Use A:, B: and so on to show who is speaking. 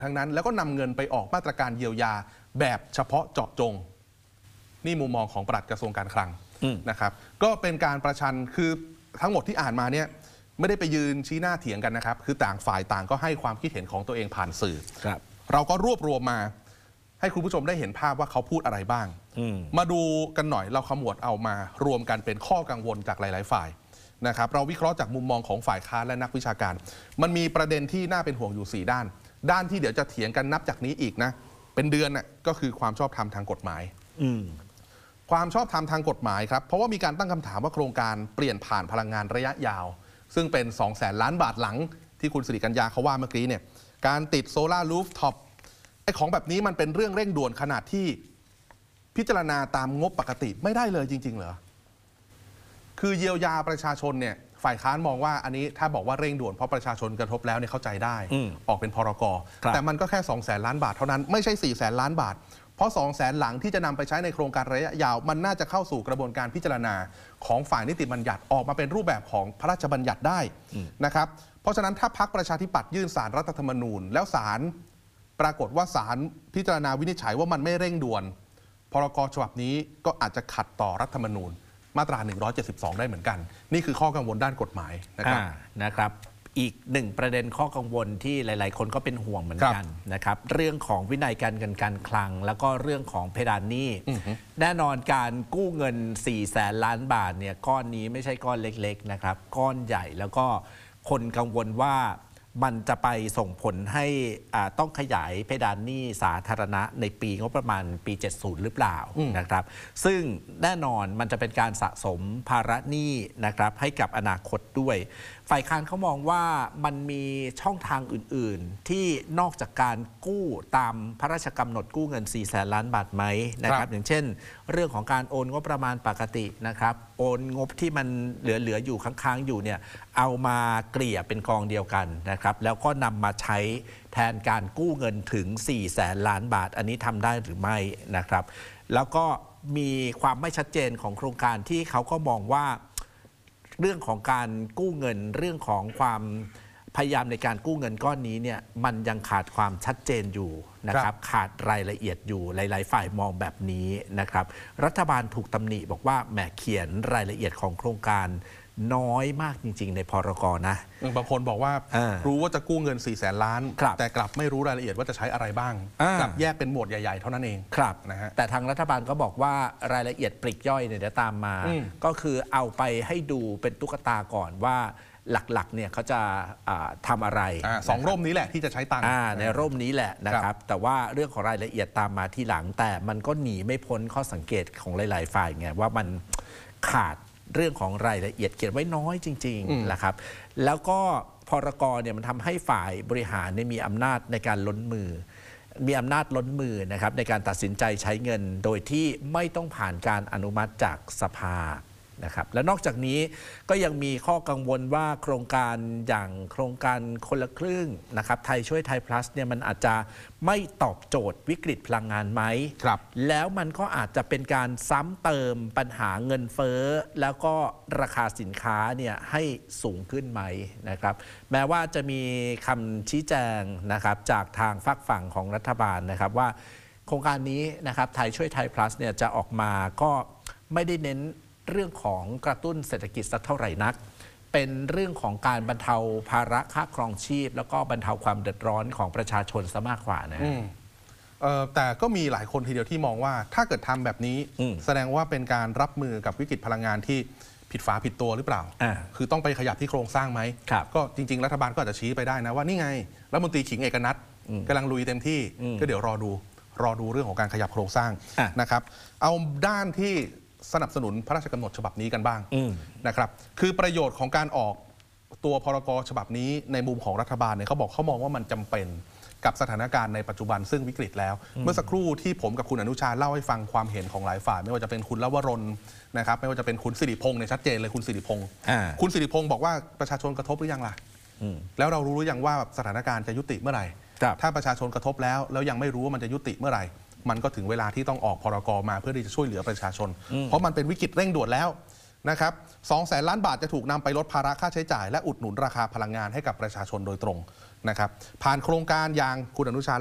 A: ทั้งนั้นแล้วก็นำเงินไปออกมาตรการเยียวยาแบบเฉพาะเจาะจงนี่มุมมองของปลัดกระทรวงการคลังนะครับก็เป็นการประชันคือทั้งหมดที่อ่านมาเนี่ยไม่ได้ไปยืนชี้หน้าเถียงกันนะครับคือต่างฝ่ายต่างก็ให้ความคิดเห็นของตัวเองผ่านสื่อเราก็รวบรวมมาให้คุณผู้ชมได้เห็นภาพว่าเขาพูดอะไรบ้างมาดูกันหน่อยเราขมวดเอามารวมกันเป็นข้อกังวลจากหลายๆฝ่ายนะครับเราวิเคราะห์จากมุมมองของฝ่ายค้านและนักวิชาการมันมีประเด็นที่น่าเป็นห่วงอยู่4ด้านที่เดี๋ยวจะเถียงกันนับจากนี้อีกนะเป็นเดือนน่ะก็คือความชอบธรรมทางกฎหมายความชอบธรรมทางกฎหมายครับเพราะว่ามีการตั้งคำถามว่าโครงการเปลี่ยนผ่านพลังงานระยะยาวซึ่งเป็น 200,000 ล้านบาทหลังที่คุณสิริกัญญาเขาว่าเมื่อกี้เนี่ยการติดโซล่ารูฟท็อปไอ้ของแบบนี้มันเป็นเรื่องเร่งด่วนขนาดที่พิจารณาตามงบปกติไม่ได้เลยจริงๆเหรอคือเยียวยาประชาชนเนี่ยฝ่ายค้านมองว่าอันนี้ถ้าบอกว่าเร่งด่วนเพราะประชาชนกระทบแล้วเนี่ยเข้าใจได้ออกเป็นพรก.แต่มันก็แค่ 200,000 ล้านบาทเท่านั้นไม่ใช่ 400,000 ล้านบาทเพราะ 200,000 หลังที่จะนำไปใช้ในโครงการระยะยาวมันน่าจะเข้าสู่กระบวนการพิจารณาของฝ่ายนิติบัญญัติออกมาเป็นรูปแบบของพระราชบัญญัติได้นะครับเพราะฉะนั้นถ้าพรรคประชาธิปัตย์ยื่นศาลรัฐธรรมนูญแล้วศาลปรากฏว่าศาลพิจารณาวินิจฉัยว่ามันไม่เร่งด่วนพรก.ฉบับนี้ก็อาจจะขัดต่อรัฐธรรมนูญมาตรา 172 ได้เหมือนกันนี่คือข้อกังวลด้านกฎหมาย
B: นะครับอีกหนึ่งประเด็นข้อกังวลที่หลายๆคนก็เป็นห่วงเหมือนกันนะครับเรื่องของวินัยการเงินการคลังแล้วก็เรื่องของเพดานหนี้แน่นอนการกู้เงิน 400,000 ล้านบาทเนี่ยก้อนนี้ไม่ใช่ก้อนเล็กๆนะครับก้อนใหญ่แล้วก็คนกังวลว่ามันจะไปส่งผลให้ต้องขยายเพดานหนี้สาธารณะในปีงบประมาณปี 70 หรือเปล่านะครับซึ่งแน่นอนมันจะเป็นการสะสมภาระหนี้นะครับให้กับอนาคตด้วยฝ่ายค้านเขามองว่ามันมีช่องทางอื่นๆที่นอกจากการกู้ตามพระราชกำหนดกู้เงิน 400,000 ล้านบาทไหมนะครับอย่างเช่นเรื่องของการโอนงบประมาณปกตินะครับโอนงบที่มันเหลืออยู่ค้างๆอยู่เนี่ยเอามาเกลี่ยเป็นกองเดียวกันนะครับแล้วก็นำมาใช้แทนการกู้เงินถึง 400,000 ล้านบาทอันนี้ทำได้หรือไม่นะครับแล้วก็มีความไม่ชัดเจนของโครงการที่เขาก็มองว่าเรื่องของการกู้เงินเรื่องของความพยายามในการกู้เงินก้อนนี้เนี่ยมันยังขาดความชัดเจนอยู่นะครับขาดรายละเอียดอยู่หลายๆฝ่ายมองแบบนี้นะครับรัฐบาลถูกตำหนิบอกว่าแหมเขียนรายละเอียดของโครงการน้อยมากจริงๆในพรก.นะ
A: บางคนบอกว่ารู้ว่าจะกู้เงิน 400,000 ล้านแต่กลับไม่รู้รายละเอียดว่าจะใช้อะไรบ้างกลับแยกเป็นหมวดใหญ่ๆเท่านั้นเอง
B: ครับ
A: นะฮะ
B: แต่ทางรัฐบาลก็บอกว่ารายละเอียดปลีกย่อยเนี่ยเดี๋ยวตามมาก็คือเอาไปให้ดูเป็นตุ๊กตาก่อนว่าหลักๆเนี่ยเขาจะทำอะไร
A: 2 ร่มนี้แหละที่จะใช้ตังค์
B: ในร่มนี้แหละนะครับแต่ว่าเรื่องของรายละเอียดตามมาทีหลังแต่มันก็หนีไม่พ้นข้อสังเกตของหลายๆฝ่ายไงว่ามันขาดเรื่องของรายละเอียดเขียนไว้น้อยจริงๆนะครับแล้วก็พรก.เนี่ยมันทำให้ฝ่ายบริหารมีอำนาจในการล้นมือนะครับในการตัดสินใจใช้เงินโดยที่ไม่ต้องผ่านการอนุมัติจากสภานะครับและนอกจากนี้ก็ยังมีข้อกังวลว่าโครงการอย่างโครงการคนละครึ่งนะครับไทยช่วยไทย plus เนี่ยมันอาจจะไม่ตอบโจทย์วิกฤตพลังงานไหมแล้วมันก็อาจจะเป็นการซ้ำเติมปัญหาเงินเฟ้อแล้วก็ราคาสินค้าเนี่ยให้สูงขึ้นไหมนะครับแม้ว่าจะมีคำชี้แจงนะครับจากทางฝักฝั่งของรัฐบาลนะครับว่าโครงการนี้นะครับไทยช่วยไทย plus เนี่ยจะออกมาก็ไม่ได้เน้นเรื่องของกระตุ้นเศรษฐกิจสักเท่าไหร่นักเป็นเรื่องของการบรรเทาภาระค่าครองชีพแล้วก็บรรเทาความเดือดร้อนของประชาชนซะมากกว่านะ
A: แต่ก็มีหลายคนทีเดียวที่มองว่าถ้าเกิดทำแบบนี้แสดงว่าเป็นการรับมือกับวิกฤตพลังงานที่ผิดฝาผิดตัวหรือเปล่าคือต้องไปขยับที่โครงสร้างไหมก็จริงๆรัฐบาลก็อาจจะชี้ไปได้นะว่านี่ไงรัฐมนตรีขิงเอกนัทกำลังลุยเต็มที่ก็เดี๋ยวรอดูเรื่องของการขยับโครงสร้างนะครับเอาด้านที่สนับสนุนพระราชกำหนดฉบับนี้กันบ้างนะครับคือประโยชน์ของการออกตัวพรก.ฉบับนี้ในมุมของรัฐบาลเนี่ยเขามองว่ามันจำเป็นกับสถานการณ์ในปัจจุบันซึ่งวิกฤตแล้วเมื่อสักครู่ที่ผมกับคุณอนุชาเล่าให้ฟังความเห็นของหลายฝ่ายไม่ว่าจะเป็นคุณลวรนนะครับไม่ว่าจะเป็นคุณสิริพงษ์เนี่ยชัดเจนเลยคุณสิริพงษ์บอกว่าประชาชนกระทบหรือยังล่ะแล้วเรารู้หรือยังว่าสถานการณ์จะยุติเมื่อไหร่ถ้าประชาชนกระทบแล้วยังไม่รู้ว่ามันจะยุติเมื่อไหร่มันก็ถึงเวลาที่ต้องออกพรก.มาเพื่อที่จะช่วยเหลือประชาชนเพราะมันเป็นวิกฤตเร่งด่วนแล้วนะครับ200,000 ล้านบาทจะถูกนำไปลดภาระค่าใช้จ่ายและอุดหนุนราคาพลังงานให้กับประชาชนโดยตรงนะครับผ่านโครงการอย่างคุณอนุชา